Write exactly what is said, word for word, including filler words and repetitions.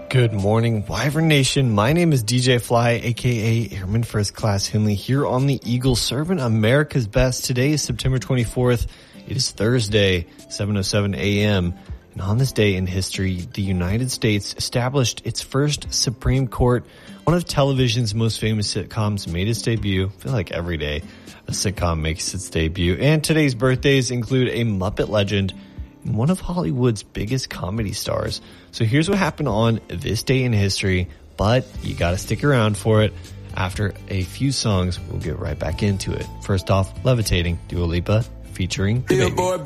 Good morning, Wyvern Nation. My name is D J Fly, aka Airman First Class Hinley, here on the Eagle, serving America's best. Today is September twenty-fourth. It is Thursday, seven oh seven a.m. And on this day in history, the United States established its first Supreme Court. One of television's most famous sitcoms made its debut. I feel like every day a sitcom makes its debut. And today's birthdays include a Muppet legend and one of Hollywood's biggest comedy stars. So here's what happened on this day in history, but you gotta stick around for it. After a few songs, we'll get right back into it. First off, Levitating, Dua Lipa, featuring DaBaby.